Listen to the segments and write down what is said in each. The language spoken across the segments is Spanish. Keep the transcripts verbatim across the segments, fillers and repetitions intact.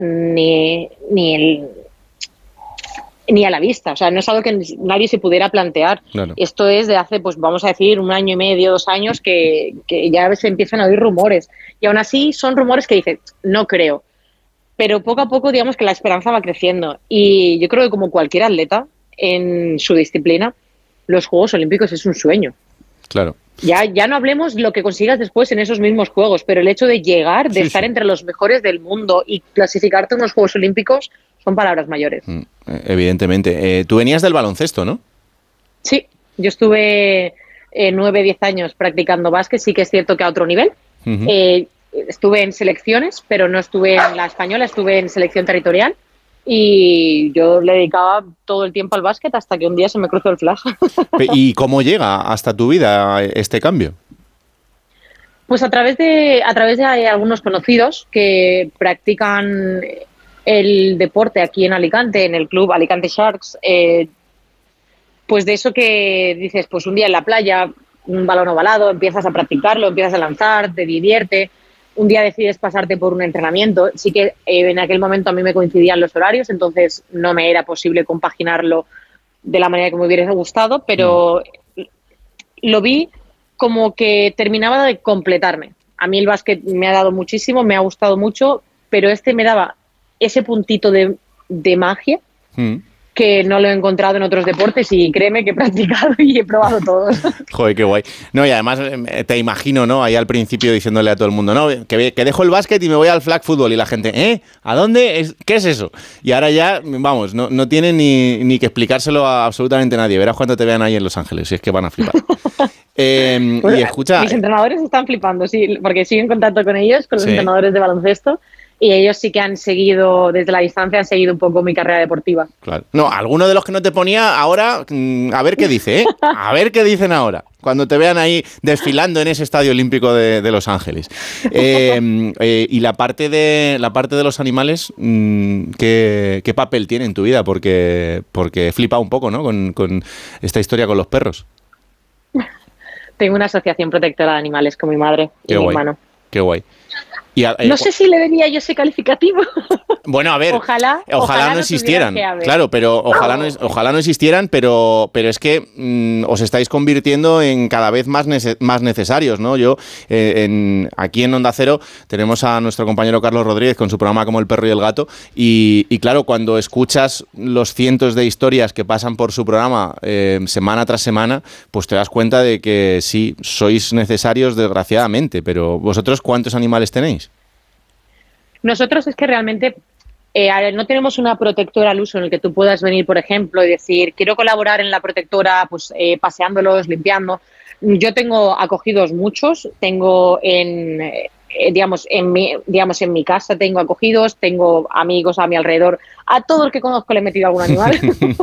ni, ni el... ni a la vista, o sea, no es algo que nadie se pudiera plantear. Claro. Esto es de hace, pues vamos a decir, un año y medio, dos años, que, que ya se empiezan a oír rumores. Y aún así son rumores que dicen, no creo. Pero poco a poco, digamos que la esperanza va creciendo. Y yo creo que como cualquier atleta en su disciplina, los Juegos Olímpicos es un sueño. Claro. Ya, ya no hablemos lo que consigas después en esos mismos Juegos, pero el hecho de llegar, de Sí, estar sí. entre los mejores del mundo y clasificarte en los Juegos Olímpicos son palabras mayores. Mm, Evidentemente. Eh, tú venías del baloncesto, ¿no? Sí, yo estuve eh, nueve, diez años practicando básquet, sí que es cierto que a otro nivel. Uh-huh. Eh, estuve en selecciones, pero no estuve en la española, estuve en selección territorial y yo le dedicaba todo el tiempo al básquet hasta que un día se me cruzó el flash. ¿Y cómo llega hasta tu vida este cambio? Pues a través de, a través de algunos conocidos que practican el deporte aquí en Alicante, en el club Alicante Sharks, eh, pues de eso que dices, pues un día en la playa, un balón ovalado, empiezas a practicarlo, empiezas a lanzar, te divierte, un día decides pasarte por un entrenamiento. Sí que eh, en aquel momento a mí me coincidían los horarios, entonces no me era posible compaginarlo de la manera que me hubiera gustado, pero mm. lo vi como que terminaba de completarme. A mí el básquet me ha dado muchísimo, me ha gustado mucho, pero este me daba ese puntito de, de magia mm. que no lo he encontrado en otros deportes y créeme que he practicado y he probado todos. Joder, qué guay. No, y además te imagino, ¿no? Ahí al principio diciéndole a todo el mundo, no, que, que dejo el básquet y me voy al flag football y la gente, ¿eh? ¿A dónde? Es, ¿Qué es eso? Y ahora ya, vamos, no, no tiene ni, ni que explicárselo a absolutamente nadie. Verás cuando te vean ahí en Los Ángeles, si es que van a flipar. Eh, pues, y escucha... Mis entrenadores están flipando, sí, porque sigo en contacto con ellos, con los sí. entrenadores de baloncesto, y ellos sí que han seguido, desde la distancia, han seguido un poco mi carrera deportiva. Claro. No, alguno de los que no te ponía, ahora, mmm, a ver qué dice, ¿eh? A ver qué dicen ahora, cuando te vean ahí desfilando en ese Estadio Olímpico de, de Los Ángeles. Eh, eh, y la parte de la parte de los animales, mmm, ¿qué, ¿qué papel tiene en tu vida? Porque, porque he flipado un poco, ¿no? Con, con esta historia con los perros. Tengo una asociación protectora de animales con mi madre qué y guay, mi hermano. Qué guay. Y a, eh, no sé si le daría yo ese calificativo. Bueno, a ver, ojalá, ojalá, ojalá no, no existieran, claro, pero ojalá no, ojalá no existieran, pero, pero es que mmm, os estáis convirtiendo en cada vez más, nece más necesarios, ¿no? Yo, eh, en, aquí en Onda Cero tenemos a nuestro compañero Carlos Rodríguez con su programa Como el perro y el gato, y, y claro, cuando escuchas los cientos de historias que pasan por su programa eh, semana tras semana, pues te das cuenta de que sí, sois necesarios desgraciadamente, pero ¿vosotros cuántos animales tenéis? Nosotros es que realmente eh, no tenemos una protectora al uso en el que tú puedas venir, por ejemplo, y decir, quiero colaborar en la protectora, pues eh, paseándolos, limpiando. Yo tengo acogidos muchos, tengo en, eh, digamos, en mi, digamos, en mi casa tengo acogidos, tengo amigos a mi alrededor, a todo el que conozco le he metido algún animal.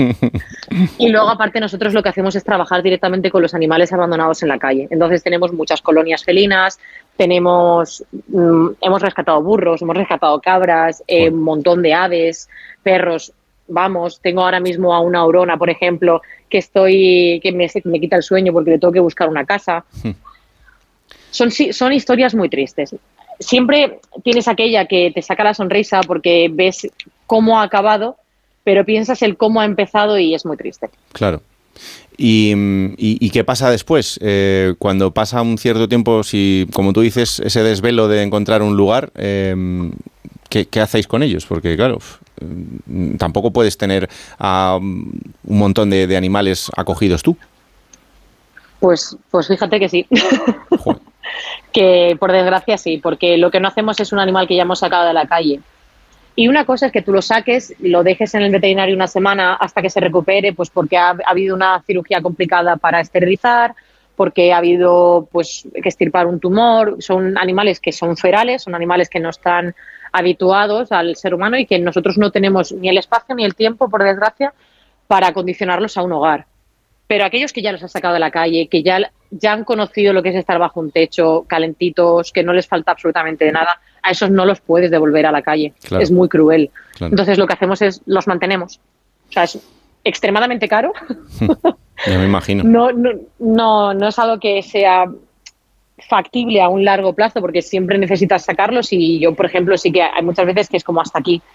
Y luego, aparte, nosotros lo que hacemos es trabajar directamente con los animales abandonados en la calle. Entonces tenemos muchas colonias felinas, tenemos, mmm, hemos rescatado burros, hemos rescatado cabras, eh, un montón de aves, perros. Vamos, tengo ahora mismo a una aurona, por ejemplo, que estoy que me, me quita el sueño porque le tengo que buscar una casa. Son, son historias muy tristes. Siempre tienes aquella que te saca la sonrisa porque ves cómo ha acabado, pero piensas el cómo ha empezado y es muy triste. Claro. ¿Y, y, y qué pasa después? Eh, cuando pasa un cierto tiempo, si, como tú dices, ese desvelo de encontrar un lugar, eh, ¿qué, ¿qué hacéis con ellos? Porque, claro, tampoco puedes tener a un montón de, de animales acogidos tú. Pues, pues fíjate que sí. Que por desgracia sí, porque lo que no hacemos es un animal que ya hemos sacado de la calle. Y una cosa es que tú lo saques, lo dejes en el veterinario una semana hasta que se recupere, pues porque ha, ha habido una cirugía complicada para esterilizar, porque ha habido pues que extirpar un tumor. Son animales que son ferales, son animales que no están habituados al ser humano y que nosotros no tenemos ni el espacio ni el tiempo, por desgracia, para condicionarlos a un hogar. Pero aquellos que ya los has sacado de la calle, que ya, ya han conocido lo que es estar bajo un techo, calentitos, que no les falta absolutamente de nada, a esos no los puedes devolver a la calle. Claro. Es muy cruel. Claro. Entonces lo que hacemos es los mantenemos. O sea, es extremadamente caro. Ya me imagino. No, no, no, no es algo que sea factible a un largo plazo porque siempre necesitas sacarlos y yo, por ejemplo, sí que hay muchas veces que es como hasta aquí.